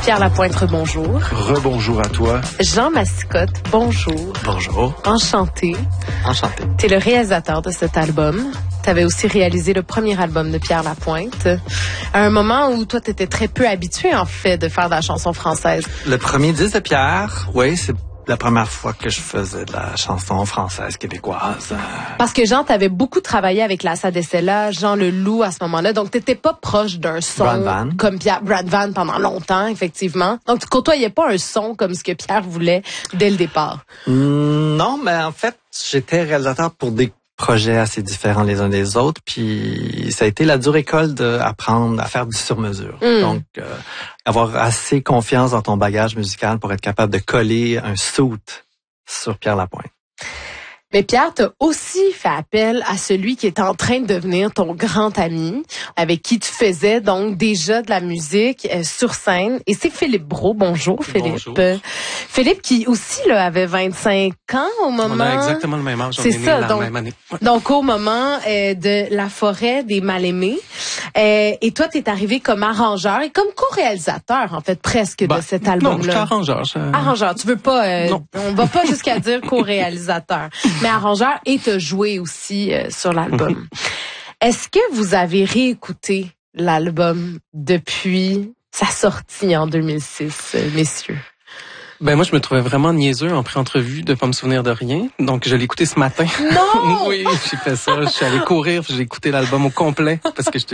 Pierre Lapointe, bonjour. Rebonjour à toi. Jean Massicotte, bonjour. Bonjour. Enchanté. Enchanté. T'es le réalisateur de cet album. T'avais aussi réalisé le premier album de Pierre Lapointe. À un moment où toi, t'étais très peu habitué, en fait, de faire de la chanson française. Le premier disque de Pierre, oui, c'est la première fois que je faisais de la chanson française québécoise. Parce que Jean, t'avais beaucoup travaillé avec la Sadecella, Jean Leloup à ce moment-là, donc t'étais pas proche d'un son Brad Van. comme Pierre, Brad Van pendant longtemps, effectivement. Donc tu côtoyais pas un son comme ce que Pierre voulait dès le départ. Non, mais en fait, j'étais réalisateur pour des projets assez différents les uns des autres, puis ça a été la dure école d'apprendre à faire du sur-mesure. Donc, avoir assez confiance dans ton bagage musical pour être capable de coller un suit sur Pierre Lapointe. Mais Pierre, t'as aussi fait appel à celui qui est en train de devenir ton grand ami, avec qui tu faisais donc déjà de la musique sur scène. Et c'est Philippe Brault. Bonjour, Philippe. Bonjour. Philippe qui aussi là avait 25 ans au moment. On a exactement le même âge. C'est ça, la donc, même année. Ouais. Donc au moment de La Forêt des Mal-Aimés. Et toi, t'es arrivé comme arrangeur et comme co-réalisateur, en fait, presque de cet album-là. Non, je suis arrangeur. Arrangeur, tu veux pas... Non. On va pas jusqu'à dire co-réalisateur, mais arrangeur et t'as joué aussi sur l'album. Est-ce que vous avez réécouté l'album depuis sa sortie en 2006, messieurs? Ben moi, je me trouvais vraiment niaiseux en pré-entrevue de pas me souvenir de rien. Donc, je l'ai écouté ce matin. Non! Oui, j'ai fait ça. Je suis allé courir, puis j'ai écouté l'album au complet parce que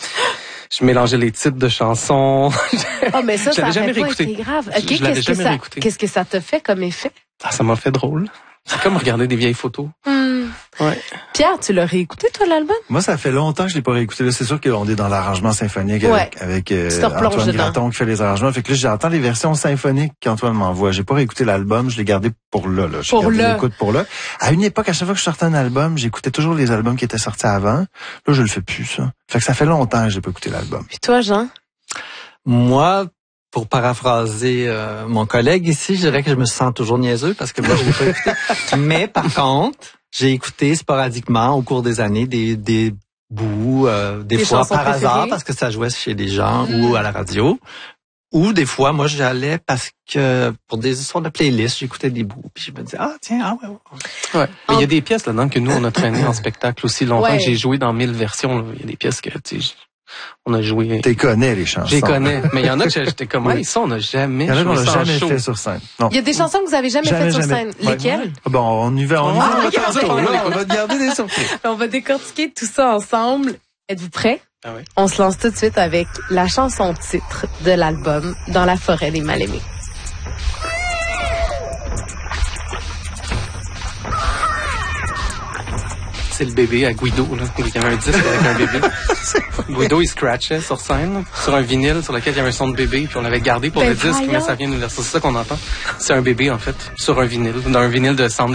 je mélangeais les titres de chansons. Oh, mais ça l'avais jamais aurait pas réécouté. été grave. Je l'avais jamais réécouté. Qu'est-ce que ça te fait comme effet? Ah, ça m'a fait drôle. C'est comme regarder des vieilles photos. Ouais. Pierre, tu l'as réécouté, toi, l'album? Moi, ça fait longtemps que je l'ai pas réécouté. Là, c'est sûr qu'on est dans l'arrangement symphonique avec Tu te replonges Antoine dedans. Graton qui fait les arrangements. Fait que là, j'entends les versions symphoniques qu'Antoine m'envoie. J'ai pas réécouté l'album, je l'ai gardé pour là. J'ai Pour gardé là. l'écoute pour là. À une époque, à chaque fois que je sortais un album, j'écoutais toujours les albums qui étaient sortis avant. Là, je le fais plus, ça. Fait que ça fait longtemps que j'ai pas écouté l'album. Puis toi, Jean? Moi, pour paraphraser mon collègue ici, je dirais que je me sens toujours niaiseux parce que moi, je l'ai pas écouté. Mais par contre, j'ai écouté sporadiquement au cours des années des bouts, des Tes fois chansons par hasard préférées? parce que ça jouait chez des gens ou à la radio. Ou des fois, moi, j'allais parce que pour des histoires de playlist, j'écoutais des bouts. Puis je me disais, Ouais. Mais il y a des pièces là-dedans que nous, on a traîné en spectacle aussi longtemps. Ouais. Que j'ai joué dans 1000 versions. Là. Il y a des pièces que, tu sais, on a joué. T'es connais les chansons. Je les connais. Mais il y en a que j'étais comme, Oui. hey, ça, on n'a jamais Il y en a qu'on joué n'a ça en jamais show. fait sur scène. Non. Il y a des chansons que vous avez jamais faites sur scène. Ouais. Lesquelles? Bon, on y va, on y va. regardez. On va te garder des surprises. On va décortiquer tout ça ensemble. Êtes-vous prêts? Ah oui. On se lance tout de suite avec la chanson titre de l'album Dans la forêt des mal-aimés. C'est le bébé à Guido, là. Il y avait un disque avec un bébé. Guido, il scratchait sur scène, sur un vinyle sur lequel il y avait un son de bébé, puis on l'avait gardé pour Ben le disque, mais voyons. ça vient nous laisser. C'est ça qu'on entend. C'est un bébé, en fait, sur un vinyle, dans un vinyle de Centre